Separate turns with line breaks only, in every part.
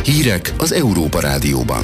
Hírek az Európa Rádióban.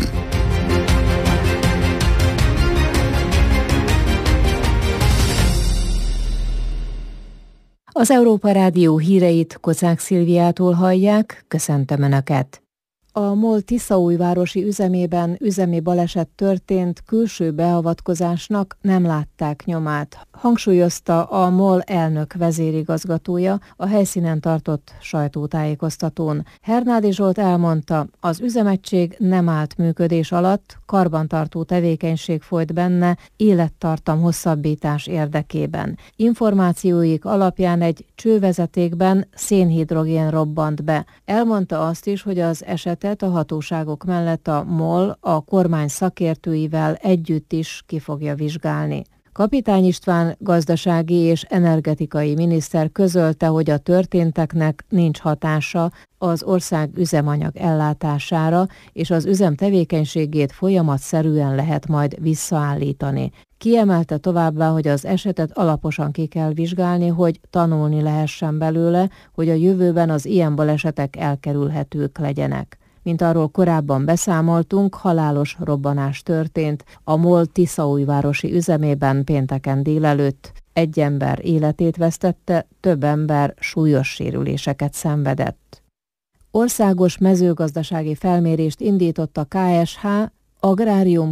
Az Európa Rádió híreit Kocák Szilviától hallják, köszöntöm Önöket! A MOL tiszaújvárosi üzemében üzemi baleset történt, külső beavatkozásnak nem látták nyomát, hangsúlyozta a MOL elnök vezérigazgatója a helyszínen tartott sajtótájékoztatón. Hernádi Zsolt elmondta, az üzemegység nem állt működés alatt, karbantartó tevékenység folyt benne élettartam hosszabbítás érdekében. Információik alapján egy csővezetékben szénhidrogén robbant be. Elmondta azt is, hogy az esetet a hatóságok mellett a MOL a kormány szakértőivel együtt is ki fogja vizsgálni. Kapitány István gazdasági és energetikai miniszter közölte, hogy a történteknek nincs hatása az ország üzemanyag ellátására, és az üzem tevékenységét folyamatszerűen lehet majd visszaállítani. Kiemelte továbbá, hogy az esetet alaposan ki kell vizsgálni, hogy tanulni lehessen belőle, hogy a jövőben az ilyen balesetek elkerülhetők legyenek. Mint arról korábban beszámoltunk, halálos robbanás történt a MOL tiszaújvárosi üzemében pénteken délelőtt. Egy ember életét vesztette, több ember súlyos sérüléseket szenvedett. Országos mezőgazdasági felmérést indított a KSH Agrárium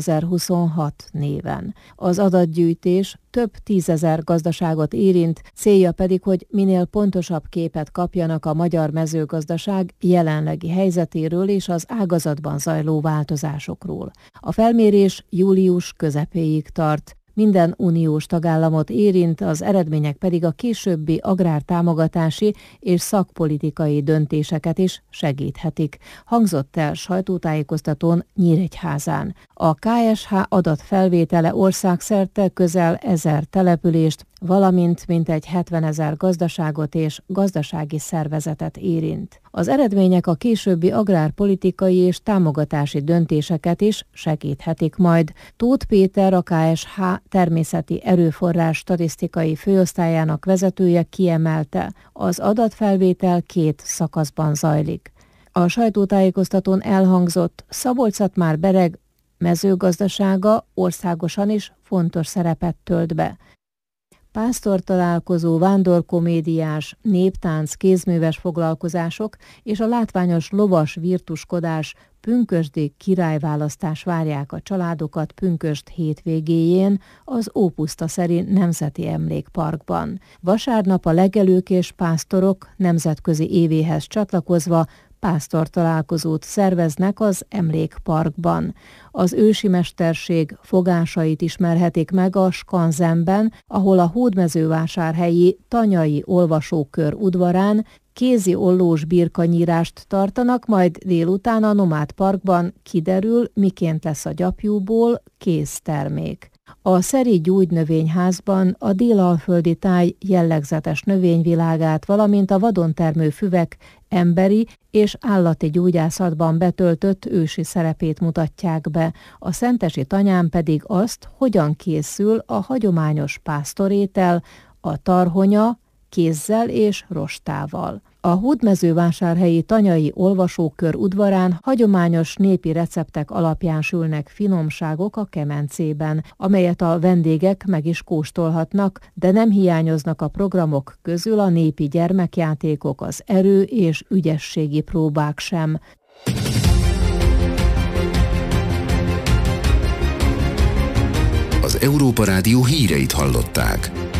2026 néven. Az adatgyűjtés több tízezer gazdaságot érint, célja pedig, hogy minél pontosabb képet kapjanak a magyar mezőgazdaság jelenlegi helyzetéről és az ágazatban zajló változásokról. A felmérés július közepéig tart. Minden uniós tagállamot érint, az eredmények pedig a későbbi agrártámogatási és szakpolitikai döntéseket is segíthetik, hangzott el sajtótájékoztatón Nyíregyházán. A KSH adatfelvétele országszerte közel 1000 települést, valamint mintegy 70 000 gazdaságot és gazdasági szervezetet érint. Az eredmények a későbbi agrárpolitikai és támogatási döntéseket is segíthetik majd. Tóth Péter, a KSH természeti erőforrás statisztikai főosztályának vezetője kiemelte, az adatfelvétel 2 szakaszban zajlik. A sajtótájékoztatón elhangzott, Szabolcs-Szatmár-Bereg mezőgazdasága országosan is fontos szerepet tölt be. Pásztortalálkozó, vándorkomédiás, néptánc, kézműves foglalkozások és a látványos lovas virtuskodás, pünkösdi királyválasztás várják a családokat Pünkösd hétvégéjén az Ópusztaszeri Nemzeti Emlékparkban. Vasárnap a legelők és pásztorok nemzetközi évéhez csatlakozva pásztortalálkozót szerveznek az Emlékparkban. Az ősi mesterség fogásait ismerhetik meg a Skanzenben, ahol a hódmezővásárhelyi Tanyai Olvasókör udvarán kézi ollós birkanyírást tartanak, majd délután a Nomád Parkban kiderül, miként lesz a gyapjúból kéztermék. A Szeri Gyógynövényházban a délalföldi táj jellegzetes növényvilágát, valamint a vadon termő füvek emberi és állati gyógyászatban betöltött ősi szerepét mutatják be, a szentesi tanyán pedig azt, hogyan készül a hagyományos pásztorétel, a tarhonya, kézzel és rostával. A hódmezővásárhelyi Tanyai Olvasókör udvarán hagyományos népi receptek alapján sülnek finomságok a kemencében, amelyet a vendégek meg is kóstolhatnak, de nem hiányoznak a programok közül a népi gyermekjátékok, az erő- és ügyességi próbák sem.
Az Európa Rádió híreit hallották.